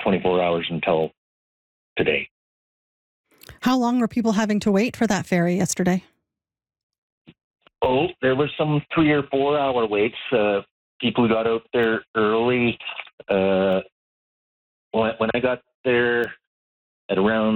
24 hours until today. How long were people having to wait for that ferry yesterday? Oh, there was some 3 or 4 hour waits. People got out there early. When I got there at around